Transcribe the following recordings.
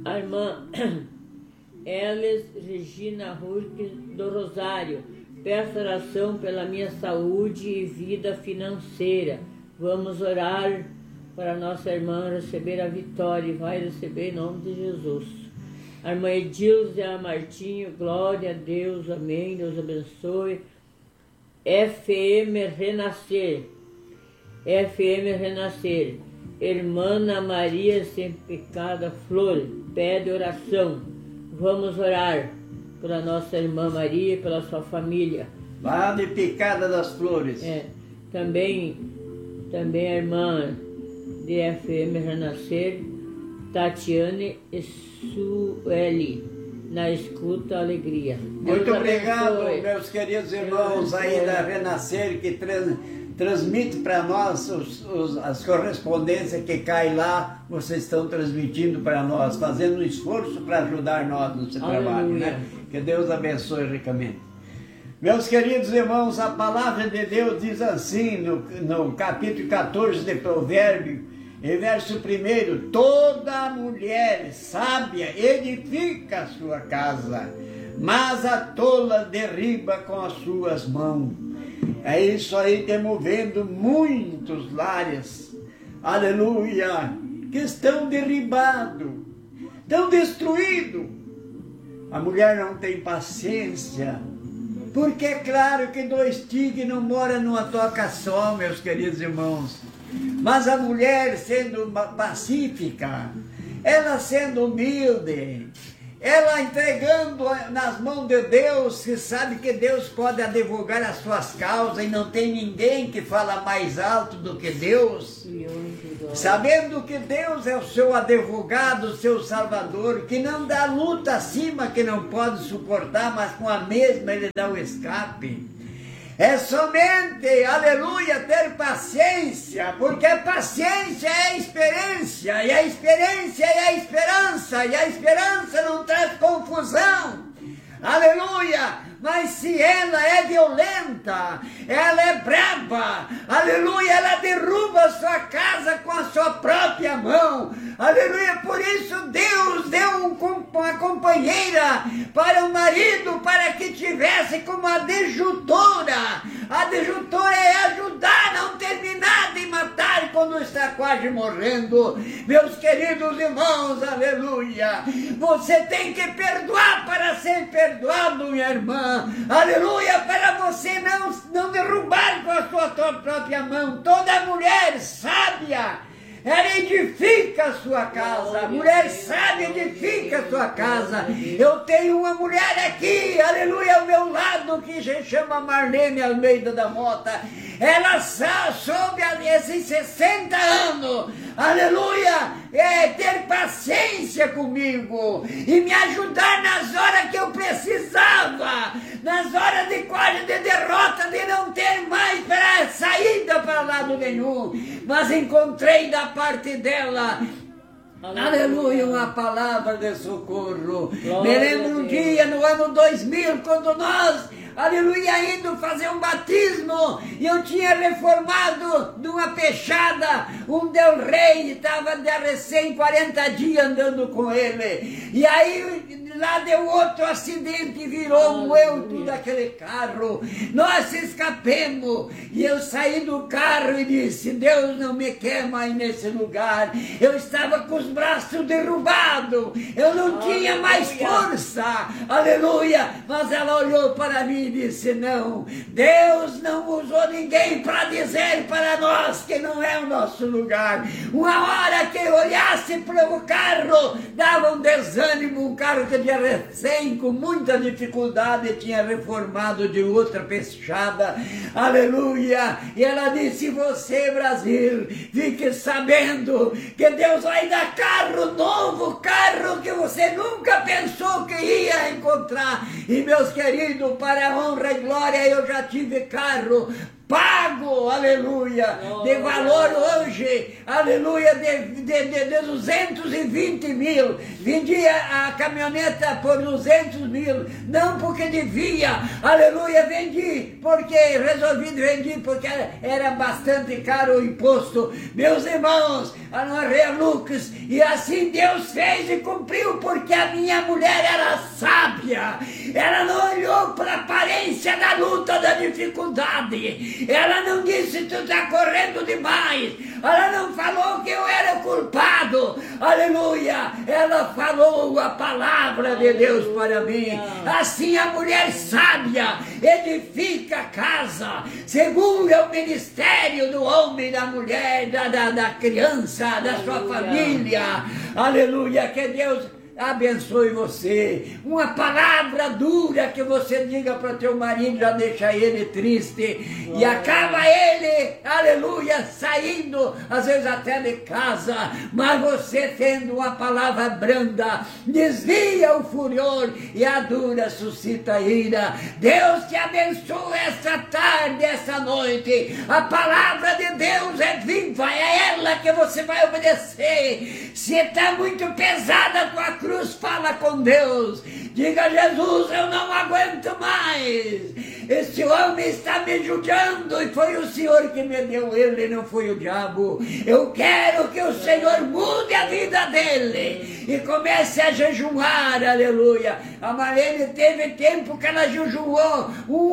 A irmã Elis Regina Hurk do Rosário. Peço oração pela minha saúde e vida financeira. Vamos orar para nossa irmã receber a vitória e vai receber em nome de Jesus. A irmã Edilza Martinho, glória a Deus, amém, Deus abençoe. FM Renascer. Irmã Maria Sem Pecado Flor, pede oração. Vamos orar pela nossa irmã Maria e pela sua família. Lá de Picada das Flores. Também a irmã de FM Renascer, Tatiane e Sueli, na escuta alegria. Muito obrigado, meus queridos irmãos aí da Renascer, que transmite para nós as correspondências que caem lá, vocês estão transmitindo para nós, fazendo um esforço para ajudar nós nesse trabalho, né? Que Deus abençoe ricamente. Meus queridos irmãos, a palavra de Deus diz assim, no capítulo 14 de Provérbios, em verso 1, toda mulher sábia edifica a sua casa, mas a tola derriba com as suas mãos. É isso aí, temos vendo muitos lares, aleluia, que estão derribados, estão destruídos. A mulher não tem paciência, porque é claro que dois tigres não moram numa toca só, meus queridos irmãos. Mas a mulher sendo pacífica, ela sendo humilde, ela entregando nas mãos de Deus, que sabe que Deus pode advogar as suas causas e não tem ninguém que fala mais alto do que Deus. Sabendo que Deus é o seu advogado, o seu salvador, que não dá luta acima que não pode suportar, mas com a mesma ele dá o escape. É somente, aleluia, ter paciência, porque a paciência é a experiência, e a experiência é a esperança, e a esperança não traz confusão, aleluia. Mas se ela é violenta, ela é brava, aleluia, ela derruba a sua casa com a sua própria mão, aleluia. Por isso Deus deu uma companheira para o marido, para que tivesse como adjutora. A adjutora é ajudar, não terminar de matar quando está quase morrendo. Meus queridos irmãos, aleluia, você tem que perdoar para ser perdoado, minha irmã. Aleluia, para você não derrubar com a sua própria mão. Toda mulher sábia, ela edifica a sua casa. A mulher sábia edifica a sua casa. Eu tenho uma mulher aqui, aleluia, ao meu lado, que se chama Marlene Almeida da Mota. Ela soube esses 60 anos, aleluia, ter paciência comigo e me ajudar nas horas que eu precisava, nas horas de quase de derrota, de não ter mais saída para lado nenhum, mas encontrei da parte dela, aleluia, uma palavra de socorro. Me lembro um dia no ano 2000, quando nós, aleluia, indo fazer um batismo, e eu tinha reformado de uma peixada, um Del Rey, estava de recém 40 dias andando com ele, e aí lá deu outro acidente, virou moeu tudo aquele carro, nós escapemos, e eu saí do carro e disse, Deus não me quer mais nesse lugar. Eu estava com os braços derrubados, eu não tinha mais força, aleluia, mas ela olhou para mim e disse, não, Deus não usou ninguém para dizer para nós que não é o nosso lugar. Uma hora que eu olhasse para o carro, dava um desânimo, um carro que tinha recém, com muita dificuldade, tinha reformado de outra peixada, aleluia, e ela disse, você, Brasil, fique sabendo que Deus vai dar carro novo, carro que você nunca pensou que ia encontrar. E meus queridos, para a honra e glória, eu já tive carro pago, aleluia, de valor hoje, aleluia, de 220 mil. Vendi a caminhoneta por 200 mil, não porque devia, aleluia, vendi porque resolvi vender, porque era bastante caro o imposto. Meus irmãos, a Maria Lucas, e assim Deus fez e cumpriu, porque a minha mulher era sábia, ela não olhou para a aparência da luta, da dificuldade, ela não disse, tu está correndo demais, ela não falou que eu era culpado, aleluia, ela falou a palavra de Deus para mim. Assim a mulher sábia edifica a casa, segura o ministério do homem, da mulher, da criança, da sua família, aleluia, que Deus abençoe você. Uma palavra dura que você diga para teu marido já deixa ele triste. E acaba ele, aleluia, saindo, às vezes até de casa. Mas você tendo uma palavra branda, desvia o furor e a dura suscita a ira. Deus te abençoe essa tarde, essa noite. A palavra de Deus é viva, é ela que você vai obedecer. Se está muito pesada a tua cruz, fala com Deus, diga, Jesus, eu não aguento mais, esse homem está me judiando e foi o Senhor que me deu ele, não foi o diabo. Eu quero que o Senhor mude a vida dele e comece a jejuar, aleluia. A Marlene teve tempo que ela jejuou um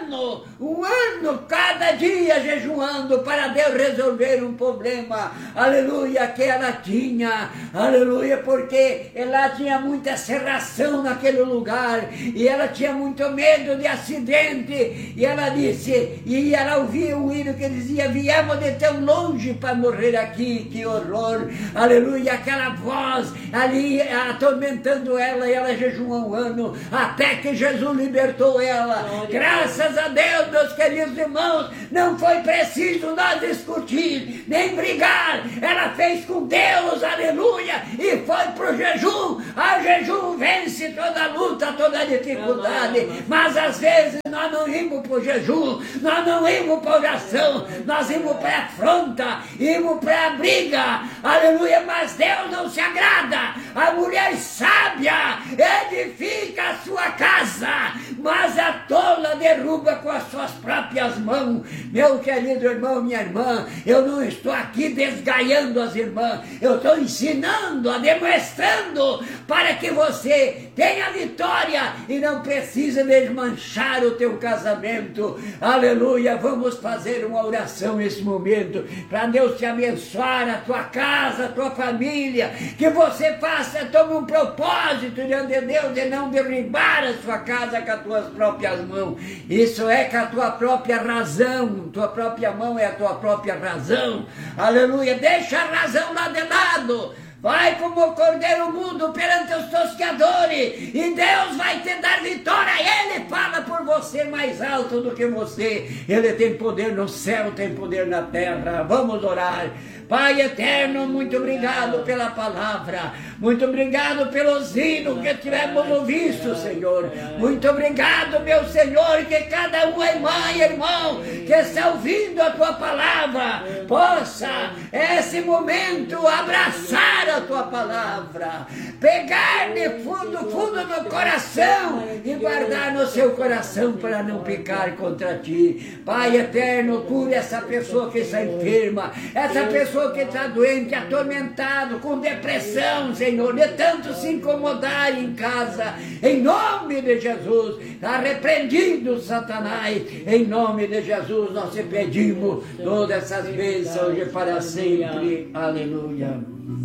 ano, cada dia jejuando para Deus resolver um problema, aleluia, que ela tinha, aleluia, porque ela tinha muita serração naquele lugar e ela tinha muito medo de acidente. E ela disse, e ela ouvia um hino que dizia, viemos de tão longe para morrer aqui, que horror, aleluia, aquela voz ali atormentando ela, e ela jejuou um ano, até que Jesus libertou ela. Graças a Deus, meus queridos irmãos, não foi preciso nós discutir, nem brigar, ela fez com Deus, aleluia, e foi para o jejum. A jejum vence toda luta, toda dificuldade, mas às vezes nós não íamos para o jejum, nós não íamos para a oração, nós íamos para a afronta, íamos para a briga, aleluia, mas Deus não se agrada. A mulher sábia edifica a sua casa, mas a tola derruba com as suas próprias mãos. Meu querido irmão, minha irmã, eu não estou aqui desgaiando as irmãs, eu estou ensinando, demonstrando para que você tenha vitória e não precisa desmanchar o teu casamento, aleluia. Vamos fazer uma oração nesse momento, para Deus te abençoar, a tua casa, a tua família, que você faça, tome um propósito diante de Deus, de não derribar a sua casa com as tuas próprias mãos. Isso é com a tua própria razão, tua própria mão é a tua própria razão, aleluia. Deixa a razão lá de lado, vai como o cordeiro mudo perante os tosqueadores, e Deus vai te dar vitória. Ele fala por você mais alto do que você. Ele tem poder no céu, tem poder na terra. Vamos orar. Pai eterno, muito obrigado pela palavra, muito obrigado pelos hinos que tivemos ouvido, Senhor. Muito obrigado, meu Senhor, que cada um, irmã e irmão, que está ouvindo a tua palavra, possa, esse momento, abraçar a tua palavra, pegar de fundo no coração e guardar no seu coração para não pecar contra ti. Pai eterno, cure essa pessoa que está enferma, essa pessoa que está doente, atormentado, com depressão, Senhor, de tanto se incomodar em casa, em nome de Jesus. Está repreendido Satanás, em nome de Jesus nós te pedimos todas essas bênçãos e para sempre, aleluia.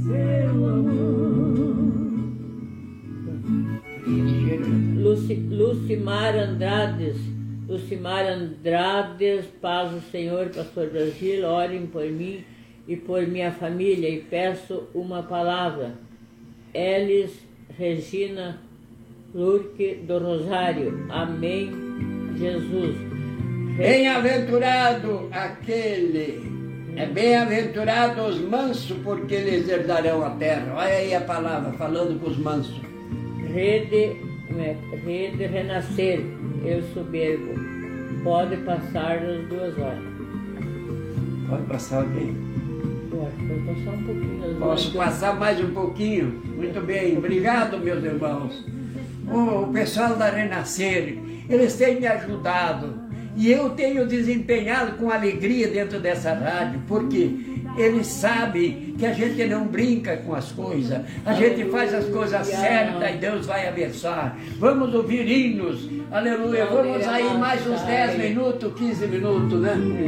Lucimar Andrades, paz do Senhor, pastor Brasil, orem por mim e por minha família, e peço uma palavra. Elis Regina Lurque do Rosário. Amém, Jesus. Bem-aventurado aquele, bem-aventurado os mansos, porque eles herdarão a terra. Olha aí a palavra, falando com os mansos. Rede Renascer, eu soberbo. Pode passar das 2 horas. Pode passar o quê? Pode passar um pouquinho. Posso passar mais um pouquinho? Muito bem, obrigado, meus irmãos. O pessoal da Renascer, eles têm me ajudado. E eu tenho desempenhado com alegria dentro dessa rádio, porque eles sabem que a gente não brinca com as coisas, a gente faz as coisas certas e Deus vai abençoar. Vamos ouvir hinos, aleluia, vamos aí mais uns 10 minutos, 15 minutos, né?